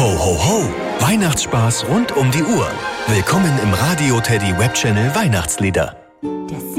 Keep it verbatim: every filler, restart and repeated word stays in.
Ho, ho, ho! Weihnachtsspaß rund um die Uhr. Willkommen im Radio Teddy Web Channel Weihnachtslieder.